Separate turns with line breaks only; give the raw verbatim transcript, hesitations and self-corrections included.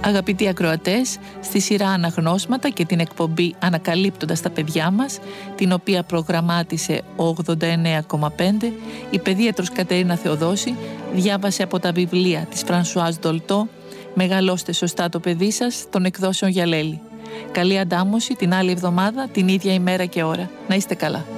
Αγαπητοί ακροατές, στη σειρά Αναγνώσματα και την εκπομπή Ανακαλύπτοντας τα παιδιά μας, την οποία προγραμμάτισε ο ογδόντα εννέα κόμμα πέντε, η παιδίατρος Κατερίνα Θεοδόση διάβασε από τα βιβλία της Φρανσουάζ Ντολτό «Μεγαλώστε σωστά το παιδί σας» των εκδόσεων Γιαλέλη. Καλή αντάμωση την άλλη εβδομάδα, την ίδια ημέρα και ώρα. Να είστε καλά.